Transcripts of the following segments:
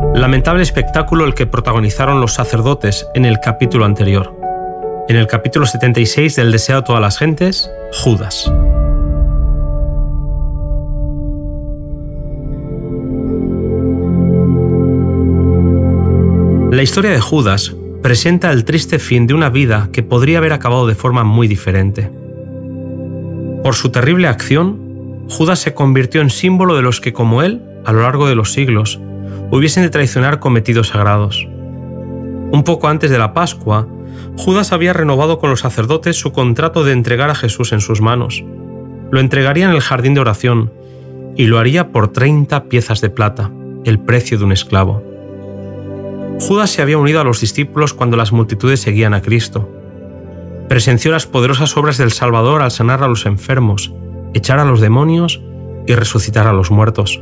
Lamentable espectáculo el que protagonizaron los sacerdotes en el capítulo anterior. En el capítulo 76 del Deseo a todas las gentes, Judas. La historia de Judas presenta el triste fin de una vida que podría haber acabado de forma muy diferente. Por su terrible acción, Judas se convirtió en símbolo de los que, como él, a lo largo de los siglos, hubiesen de traicionar cometidos sagrados. Un poco antes de la Pascua, Judas había renovado con los sacerdotes su contrato de entregar a Jesús en sus manos. Lo entregaría en el jardín de oración y lo haría por 30 piezas de plata, el precio de un esclavo. Judas se había unido a los discípulos cuando las multitudes seguían a Cristo. Presenció las poderosas obras del Salvador al sanar a los enfermos, echar a los demonios y resucitar a los muertos.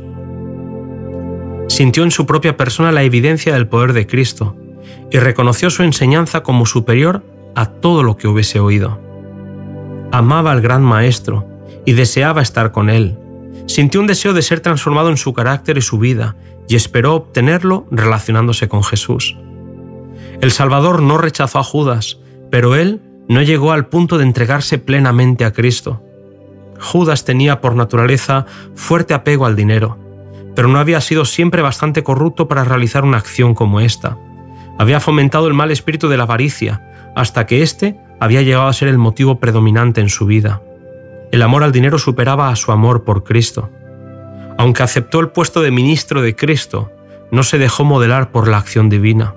Sintió en su propia persona la evidencia del poder de Cristo y reconoció su enseñanza como superior a todo lo que hubiese oído. Amaba al gran Maestro y deseaba estar con él. Sintió un deseo de ser transformado en su carácter y su vida y esperó obtenerlo relacionándose con Jesús. El Salvador no rechazó a Judas, pero él no llegó al punto de entregarse plenamente a Cristo. Judas tenía por naturaleza fuerte apego al dinero, pero no había sido siempre bastante corrupto para realizar una acción como esta. Había fomentado el mal espíritu de la avaricia, hasta que éste había llegado a ser el motivo predominante en su vida. El amor al dinero superaba a su amor por Cristo. Aunque aceptó el puesto de ministro de Cristo, no se dejó modelar por la acción divina.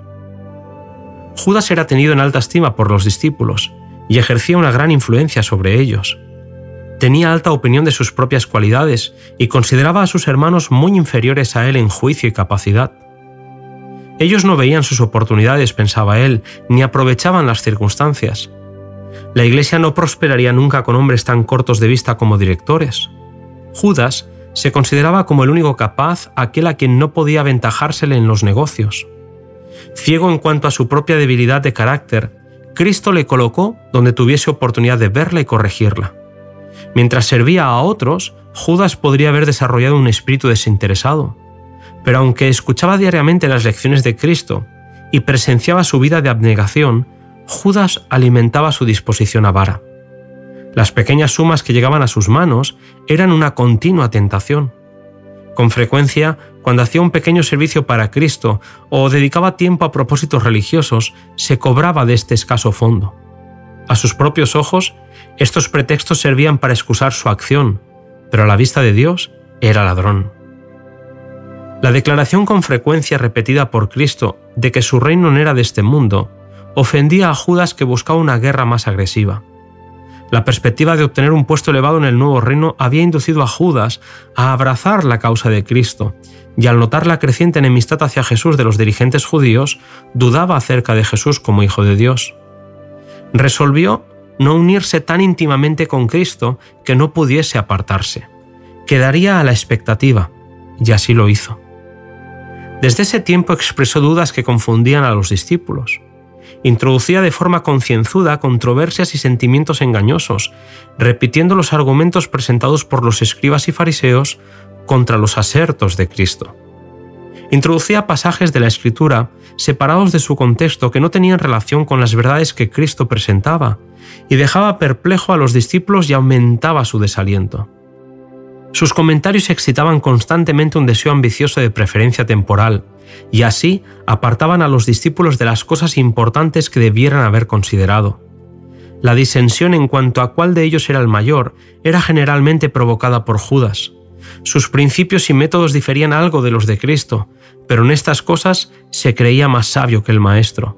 Judas era tenido en alta estima por los discípulos y ejercía una gran influencia sobre ellos. Tenía alta opinión de sus propias cualidades y consideraba a sus hermanos muy inferiores a él en juicio y capacidad. Ellos no veían sus oportunidades, pensaba él, ni aprovechaban las circunstancias. La Iglesia no prosperaría nunca con hombres tan cortos de vista como directores. Judas se consideraba como el único capaz, aquel a quien no podía aventajársele en los negocios. Ciego en cuanto a su propia debilidad de carácter, Cristo le colocó donde tuviese oportunidad de verla y corregirla. Mientras servía a otros, Judas podría haber desarrollado un espíritu desinteresado. Pero aunque escuchaba diariamente las lecciones de Cristo y presenciaba su vida de abnegación, Judas alimentaba su disposición avara. Las pequeñas sumas que llegaban a sus manos eran una continua tentación. Con frecuencia, cuando hacía un pequeño servicio para Cristo o dedicaba tiempo a propósitos religiosos, se cobraba de este escaso fondo. A sus propios ojos, estos pretextos servían para excusar su acción, pero a la vista de Dios era ladrón. La declaración con frecuencia repetida por Cristo de que su reino no era de este mundo ofendía a Judas, que buscaba una guerra más agresiva. La perspectiva de obtener un puesto elevado en el nuevo reino había inducido a Judas a abrazar la causa de Cristo, y al notar la creciente enemistad hacia Jesús de los dirigentes judíos, dudaba acerca de Jesús como Hijo de Dios. Resolvió no unirse tan íntimamente con Cristo que no pudiese apartarse. Quedaría a la expectativa, y así lo hizo. Desde ese tiempo expresó dudas que confundían a los discípulos. Introducía de forma concienzuda controversias y sentimientos engañosos, repitiendo los argumentos presentados por los escribas y fariseos contra los asertos de Cristo. Introducía pasajes de la Escritura separados de su contexto que no tenían relación con las verdades que Cristo presentaba, y dejaba perplejo a los discípulos y aumentaba su desaliento. Sus comentarios excitaban constantemente un deseo ambicioso de preferencia temporal, y así apartaban a los discípulos de las cosas importantes que debieran haber considerado. La disensión en cuanto a cuál de ellos era el mayor era generalmente provocada por Judas. Sus principios y métodos diferían algo de los de Cristo, pero en estas cosas se creía más sabio que el Maestro.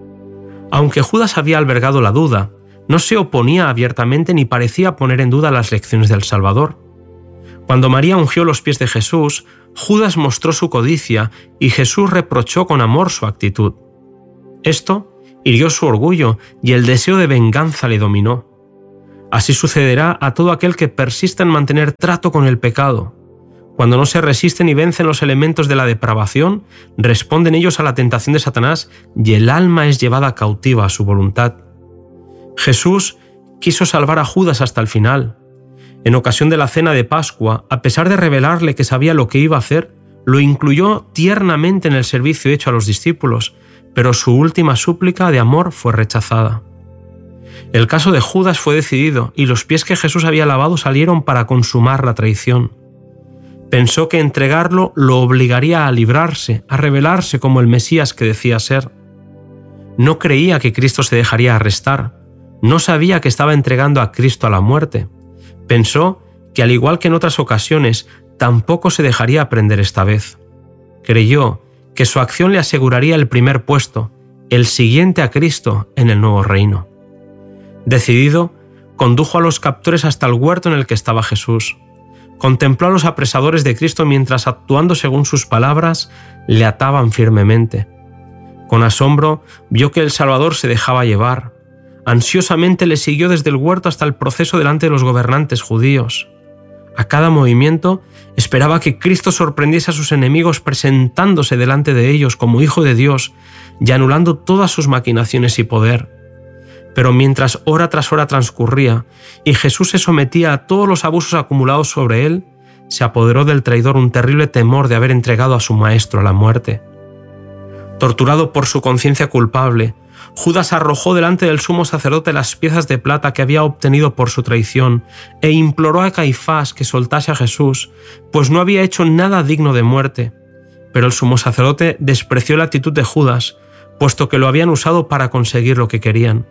Aunque Judas había albergado la duda, no se oponía abiertamente ni parecía poner en duda las lecciones del Salvador. Cuando María ungió los pies de Jesús, Judas mostró su codicia y Jesús reprochó con amor su actitud. Esto hirió su orgullo y el deseo de venganza le dominó. Así sucederá a todo aquel que persista en mantener trato con el pecado. Cuando no se resisten y vencen los elementos de la depravación, responden ellos a la tentación de Satanás y el alma es llevada cautiva a su voluntad. Jesús quiso salvar a Judas hasta el final. En ocasión de la cena de Pascua, a pesar de revelarle que sabía lo que iba a hacer, lo incluyó tiernamente en el servicio hecho a los discípulos, pero su última súplica de amor fue rechazada. El caso de Judas fue decidido y los pies que Jesús había lavado salieron para consumar la traición. Pensó que entregarlo lo obligaría a librarse, a revelarse como el Mesías que decía ser. No creía que Cristo se dejaría arrestar. No sabía que estaba entregando a Cristo a la muerte. Pensó que, al igual que en otras ocasiones, tampoco se dejaría prender esta vez. Creyó que su acción le aseguraría el primer puesto, el siguiente a Cristo en el nuevo reino. Decidido, condujo a los captores hasta el huerto en el que estaba Jesús. Contempló a los apresadores de Cristo mientras, actuando según sus palabras, le ataban firmemente. Con asombro, vio que el Salvador se dejaba llevar. Ansiosamente le siguió desde el huerto hasta el proceso delante de los gobernantes judíos. A cada movimiento esperaba que Cristo sorprendiese a sus enemigos presentándose delante de ellos como Hijo de Dios y anulando todas sus maquinaciones y poder. Pero mientras hora tras hora transcurría y Jesús se sometía a todos los abusos acumulados sobre él, se apoderó del traidor un terrible temor de haber entregado a su maestro a la muerte. Torturado por su conciencia culpable, Judas arrojó delante del sumo sacerdote las piezas de plata que había obtenido por su traición e imploró a Caifás que soltase a Jesús, pues no había hecho nada digno de muerte. Pero el sumo sacerdote despreció la actitud de Judas, puesto que lo habían usado para conseguir lo que querían.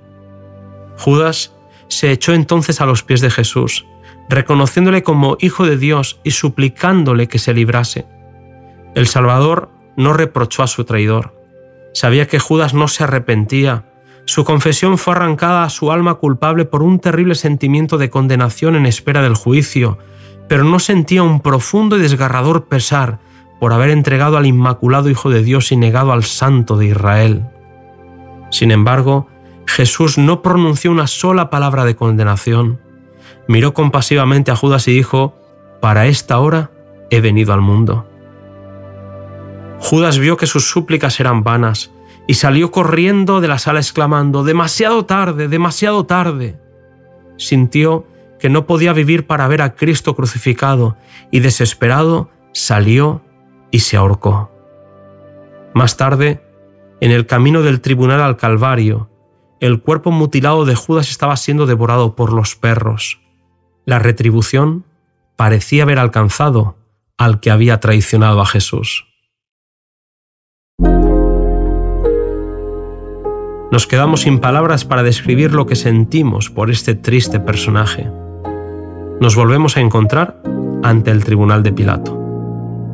Judas se echó entonces a los pies de Jesús, reconociéndole como Hijo de Dios y suplicándole que se librase. El Salvador no reprochó a su traidor. Sabía que Judas no se arrepentía. Su confesión fue arrancada a su alma culpable por un terrible sentimiento de condenación en espera del juicio, pero no sentía un profundo y desgarrador pesar por haber entregado al Inmaculado Hijo de Dios y negado al Santo de Israel. Sin embargo, Jesús no pronunció una sola palabra de condenación. Miró compasivamente a Judas y dijo: «Para esta hora he venido al mundo». Judas vio que sus súplicas eran vanas y salió corriendo de la sala exclamando: «¡Demasiado tarde, demasiado tarde!». Sintió que no podía vivir para ver a Cristo crucificado y, desesperado, salió y se ahorcó. Más tarde, en el camino del tribunal al Calvario, el cuerpo mutilado de Judas estaba siendo devorado por los perros. La retribución parecía haber alcanzado al que había traicionado a Jesús. Nos quedamos sin palabras para describir lo que sentimos por este triste personaje. Nos volvemos a encontrar ante el tribunal de Pilato.